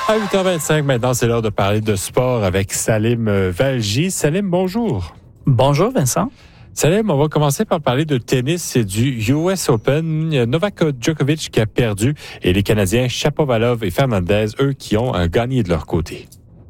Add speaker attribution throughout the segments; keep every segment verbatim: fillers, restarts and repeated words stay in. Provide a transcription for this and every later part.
Speaker 1: À huit heures vingt-cinq, maintenant, c'est l'heure de parler de sport avec Salim Valji. Salim, bonjour.
Speaker 2: Bonjour, Vincent.
Speaker 1: Salim, on va commencer par parler de tennis et du U S Open. Novak Djokovic qui a perdu et les Canadiens Shapovalov et Fernandez, eux, qui ont gagné de leur côté.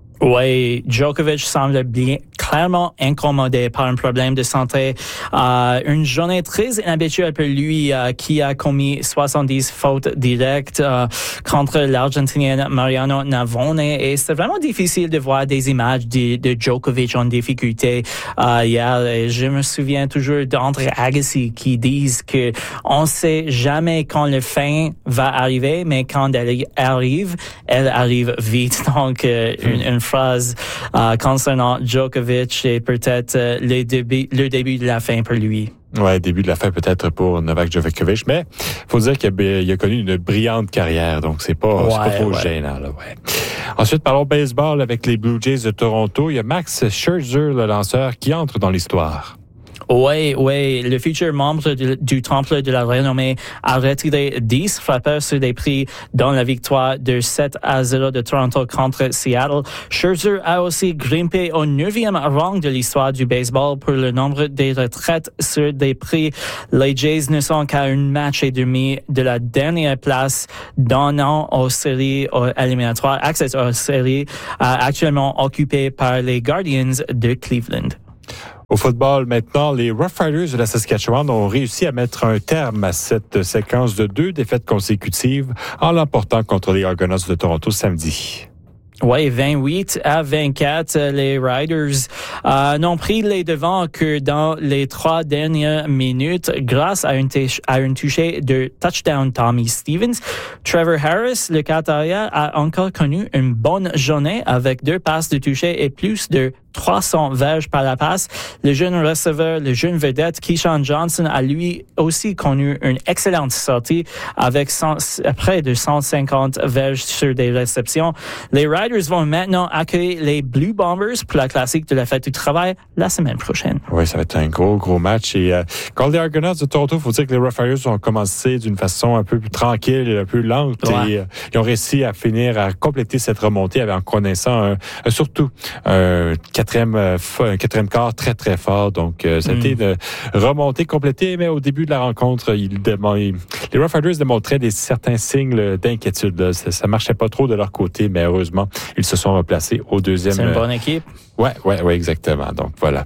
Speaker 2: Oui, Djokovic semble bien clairement incommodé par un problème de santé. Euh, une journée très inhabituelle pour lui euh, qui a commis soixante-dix fautes directes euh, contre l'Argentinienne Mariano Navone. Et c'est vraiment difficile de voir des images de, de Djokovic en difficulté euh, hier. Et je me souviens toujours d'André Agassi qui disent que on sait jamais quand le fin va arriver, mais quand elle arrive, elle arrive vite. Donc, euh, une, une phrase euh, concernant Djokovic et peut-être euh, le, début, le début de la fin pour lui.
Speaker 1: Oui, début de la fin peut-être pour Novak Djokovic, mais faut dire qu'il a, il a connu une brillante carrière, donc c'est pas, ouais, c'est pas trop ouais. gênant. Là, ouais. Ensuite, parlons baseball avec les Blue Jays de Toronto. Il y a Max Scherzer, le lanceur, qui entre dans l'histoire.
Speaker 2: Oui, oui, le futur membre du, du Temple de la Renommée a retiré dix frappeurs sur des prix dans la victoire de sept à zéro de Toronto contre Seattle. Scherzer a aussi grimpé au neuvième rang de l'histoire du baseball pour le nombre des retraites sur des prix. Les Jays ne sont qu'à un match et demi de la dernière place donnant aux séries aux éliminatoires, accès aux séries, actuellement occupées par les Guardians de Cleveland.
Speaker 1: Au football, maintenant, les Rough Riders de la Saskatchewan ont réussi à mettre un terme à cette séquence de deux défaites consécutives en l'emportant contre les Argonauts de Toronto samedi.
Speaker 2: Oui, vingt-huit à vingt-quatre, les Riders euh, n'ont pris les devants que dans les trois dernières minutes grâce à une, t- à une touchée de touchdown Tommy Stevens. Trevor Harris, le Qataria, a encore connu une bonne journée avec deux passes de toucher et plus de trois cents verges par la passe. Le jeune receveur, le jeune vedette, Keyshawn Johnson, a lui aussi connu une excellente sortie avec cent, près de cent cinquante verges sur des réceptions. Les Riders vont maintenant accueillir les Blue Bombers pour la classique de la fête du travail la semaine prochaine.
Speaker 1: Oui, ça va être un gros, gros match. Et euh, quand les Argonauts de Toronto, il faut dire que les Rough Riders ont commencé d'une façon un peu plus tranquille, un peu lente. Ouais. Et euh, ils ont réussi à finir, à compléter cette remontée en connaissant un, un, surtout un quatrième, euh, un quatrième quart très, très fort. Donc, euh, ça a mm. été une remontée complétée, mais au début de la rencontre, il, il, les Rough Riders démontraient des, certains signes d'inquiétude. Là. Ça ne marchait pas trop de leur côté, mais heureusement, ils se sont replacés au deuxième.
Speaker 2: C'est une bonne équipe.
Speaker 1: Oui, ouais, ouais, exactement. Donc, voilà.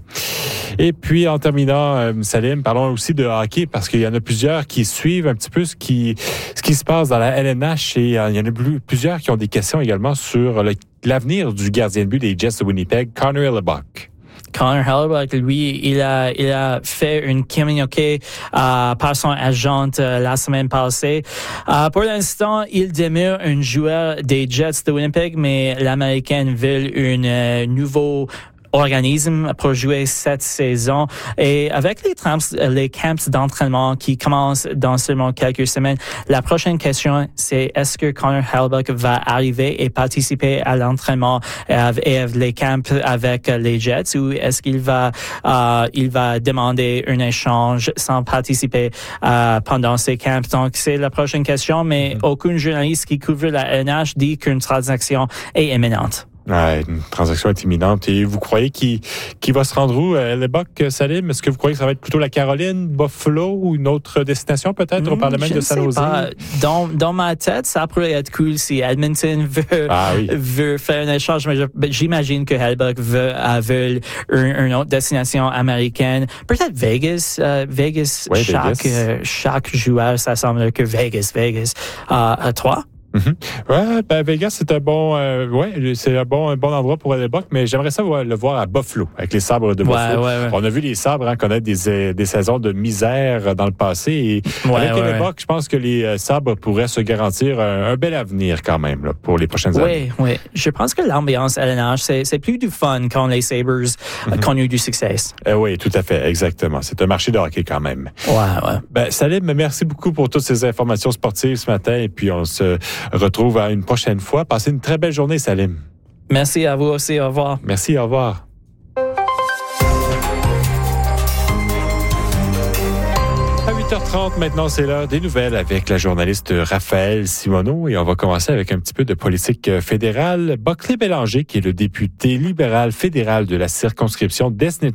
Speaker 1: Et puis, en terminant, euh, Salim, parlons aussi de hockey parce qu'il y en a plusieurs qui suivent un petit peu ce qui, ce qui se passe dans la L N H et euh, il y en a plusieurs qui ont des questions également sur le, l'avenir du gardien de but des Jets de Winnipeg, Connor Hellebuyck.
Speaker 2: Connor Hellebuyck, lui, il a, il a fait une communiqué euh, par son agent euh, la semaine passée. Euh, pour l'instant, il demeure un joueur des Jets de Winnipeg, mais l'Américain veut un euh, nouveau organisme pour jouer cette saison. Et avec les, trams, les camps d'entraînement qui commencent dans seulement quelques semaines, la prochaine question, c'est est-ce que Connor Hellebuyck va arriver et participer à l'entraînement et à les camps avec les Jets ou est-ce qu'il va, euh, il va demander un échange sans participer euh, pendant ces camps? Donc, c'est la prochaine question, mais mm-hmm. aucun journaliste qui couvre la N H dit qu'une transaction est imminente.
Speaker 1: Ouais, une transaction est imminente. Et vous croyez qu'il, qu'il va se rendre où, Hellebuyck, Salim? Est-ce que vous croyez que ça va être plutôt la Caroline, Buffalo ou une autre destination peut-être? Mmh, On parle même de San Jose.
Speaker 2: Dans, dans ma tête, ça pourrait être cool si Edmonton veut, ah, oui. veut faire un échange. Mais je, j'imagine que Hellebuyck veut, veut une, une autre destination américaine. Peut-être Vegas. Euh, Vegas, ouais, chaque, Vegas. Euh, chaque joueur, ça semble que Vegas, Vegas. Euh, à toi?
Speaker 1: Mm-hmm. Ouais, ben Vegas c'est un bon, euh, ouais, c'est un bon, un bon endroit pour Hellebuyck, mais j'aimerais ça le voir à Buffalo avec les Sabres de Buffalo.
Speaker 2: Ouais, ouais, ouais.
Speaker 1: On a vu les Sabres hein, connaître des des saisons de misère dans le passé et
Speaker 2: ouais,
Speaker 1: avec
Speaker 2: ouais,
Speaker 1: Hellebuyck,
Speaker 2: ouais.
Speaker 1: je pense que les Sabres pourraient se garantir un, un bel avenir quand même là, pour les prochaines
Speaker 2: ouais,
Speaker 1: années.
Speaker 2: Oui, oui. Je pense que l'ambiance L N H c'est c'est plus du fun quand les Sabres mm-hmm. ont eu du succès.
Speaker 1: Euh, oui, tout à fait, exactement. C'est un marché de hockey quand même.
Speaker 2: Ouais, ouais.
Speaker 1: Ben Salim, merci beaucoup pour toutes ces informations sportives ce matin et puis on se retrouve à une prochaine fois. Passez une très belle journée, Salim.
Speaker 2: Merci à vous aussi. Au revoir.
Speaker 1: Merci, au revoir. À huit huit heures trente, maintenant, c'est l'heure des nouvelles avec la journaliste Raphaël Simoneau. Et on va commencer avec un petit peu de politique fédérale. Buckley Bélanger, qui est le député libéral fédéral de la circonscription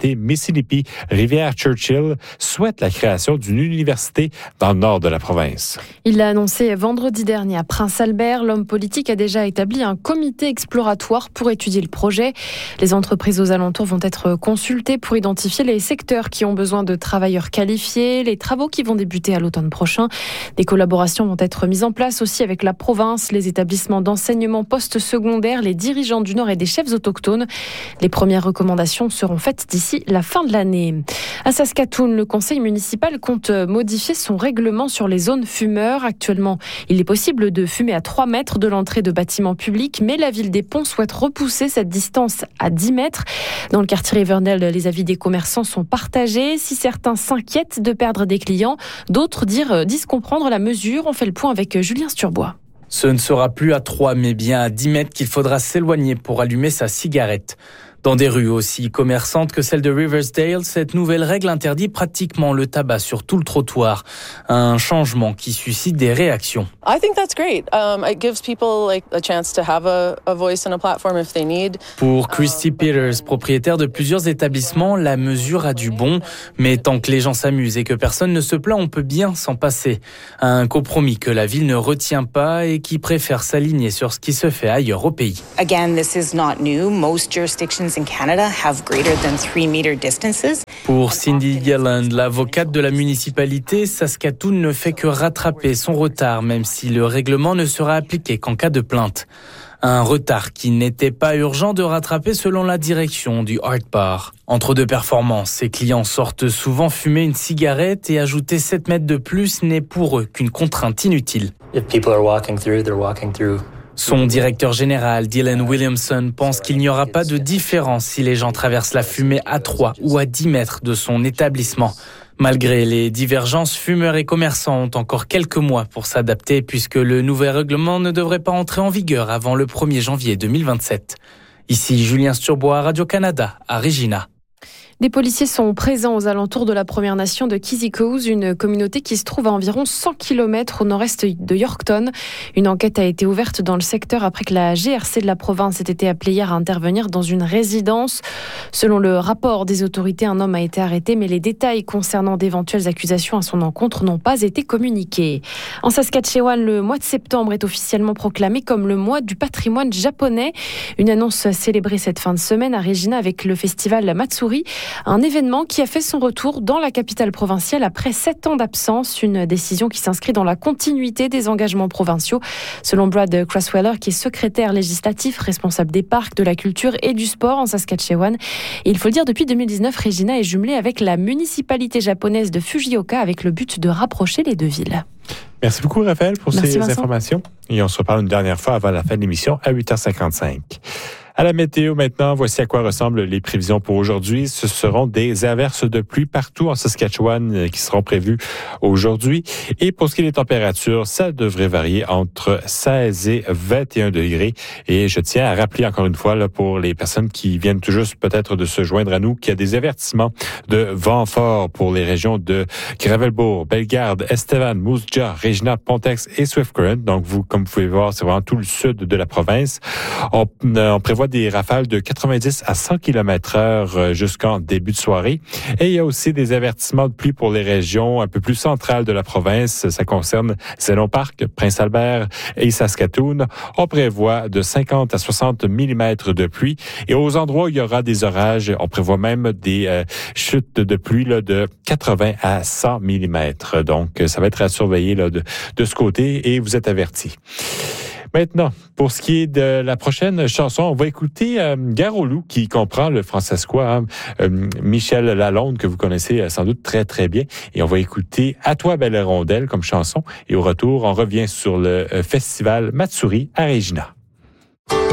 Speaker 1: Desnethé-Mississippi-Rivière-Churchill, souhaite la création d'une université dans le nord de la province.
Speaker 3: Il l'a annoncé vendredi dernier à Prince-Albert. L'homme politique a déjà établi un comité exploratoire pour étudier le projet. Les entreprises aux alentours vont être consultées pour identifier les secteurs qui ont besoin de travailleurs qualifiés, les travaux qui vont débuter à l'automne prochain. Des collaborations vont être mises en place aussi avec la province, les établissements d'enseignement post-secondaire, les dirigeants du Nord et des chefs autochtones. Les premières recommandations seront faites d'ici la fin de l'année. À Saskatoon, le conseil municipal compte modifier son règlement sur les zones fumeurs. Actuellement, il est possible de fumer à trois mètres de l'entrée de bâtiments publics, mais la ville des Ponts souhaite repousser cette distance à dix mètres. Dans le quartier Riverdale, les avis des commerçants sont partagés. Si certains s'inquiètent de perdre des clients, d'autres disent comprendre la mesure. On fait le point avec Julien Sturbois.
Speaker 4: Ce ne sera plus à trois, mais bien à dix mètres qu'il faudra s'éloigner pour allumer sa cigarette. Dans des rues aussi commerçantes que celle de Riversdale, cette nouvelle règle interdit pratiquement le tabac sur tout le trottoir. Un changement qui suscite des réactions.
Speaker 5: I think that's great. Um, it gives people like a chance to have a, a voice and a platform if they need.
Speaker 4: Pour Christy Peters, propriétaire de plusieurs établissements, la mesure a du bon. Mais tant que les gens s'amusent et que personne ne se plaint, on peut bien s'en passer. Un compromis que la ville ne retient pas et qui préfère s'aligner sur ce qui se fait ailleurs au pays.
Speaker 6: Again, this is not new. Most jurisdictions in Canada have greater than three meter distances.
Speaker 4: Pour Cindy Galland, l'avocate de la municipalité, Saskatoon ne fait que rattraper son retard, même si le règlement ne sera appliqué qu'en cas de plainte. Un retard qui n'était pas urgent de rattraper selon la direction du Art Bar. Entre deux performances, ses clients sortent souvent fumer une cigarette et ajouter sept mètres de plus n'est pour eux qu'une contrainte inutile.
Speaker 7: If people are walking through, they're walking through.
Speaker 4: Son directeur général, Dylan Williamson, pense qu'il n'y aura pas de différence si les gens traversent la fumée à trois ou à dix mètres de son établissement. Malgré les divergences, fumeurs et commerçants ont encore quelques mois pour s'adapter puisque le nouvel règlement ne devrait pas entrer en vigueur avant le premier janvier deux mille vingt-sept. Ici Julien Sturbois, Radio-Canada, à Regina.
Speaker 3: Des policiers sont présents aux alentours de la Première Nation de Kizikos, une communauté qui se trouve à environ cent kilomètres au nord-est de Yorkton. Une enquête a été ouverte dans le secteur après que la G R C de la province ait été appelée hier à intervenir dans une résidence. Selon le rapport des autorités, un homme a été arrêté, mais les détails concernant d'éventuelles accusations à son encontre n'ont pas été communiqués. En Saskatchewan, le mois de septembre est officiellement proclamé comme le mois du patrimoine japonais. Une annonce célébrée cette fin de semaine à Regina avec le festival Matsuri. Un événement qui a fait son retour dans la capitale provinciale après sept ans d'absence. Une décision qui s'inscrit dans la continuité des engagements provinciaux. Selon Brad Crasweller, qui est secrétaire législatif, responsable des parcs, de la culture et du sport en Saskatchewan. Et il faut le dire, depuis deux mille dix-neuf, Regina est jumelée avec la municipalité japonaise de Fujioka avec le but de rapprocher les deux villes.
Speaker 1: Merci beaucoup, Raphaël, pour
Speaker 3: Merci,
Speaker 1: ces
Speaker 3: Vincent.
Speaker 1: informations. Et on se reparle une dernière fois avant la fin de l'émission à huit heures cinquante-cinq. À la météo maintenant, voici à quoi ressemblent les prévisions pour aujourd'hui. Ce seront des averses de pluie partout en Saskatchewan qui seront prévues aujourd'hui. Et pour ce qui est des températures, ça devrait varier entre seize et vingt et un degrés. Et je tiens à rappeler encore une fois là, pour les personnes qui viennent tout juste peut-être de se joindre à nous qu'il y a des avertissements de vent fort pour les régions de Gravelbourg, Bellegarde, Estevan, Moose Jaw, Regina, Pontex et Swift Current. Donc vous, comme vous pouvez voir, c'est vraiment tout le sud de la province. On, on prévoit des rafales de quatre-vingt-dix à cent kilomètres heure jusqu'en début de soirée. Et il y a aussi des avertissements de pluie pour les régions un peu plus centrales de la province. Ça concerne Zénon Park, Prince-Albert et Saskatoon. On prévoit de cinquante à soixante millimètres de pluie. Et aux endroits où il y aura des orages, on prévoit même des euh, chutes de pluie là, de quatre-vingts à cent millimètres. Donc, ça va être à surveiller là, de, de ce côté et vous êtes avertis. Maintenant, pour ce qui est de la prochaine chanson, on va écouter euh, Gare au loup, qui comprend le francescois hein, euh, Michel Lalonde, que vous connaissez euh, sans doute très, très bien. Et on va écouter À toi, belle rondelle, comme chanson. Et au retour, on revient sur le euh, festival Matsuri à Regina.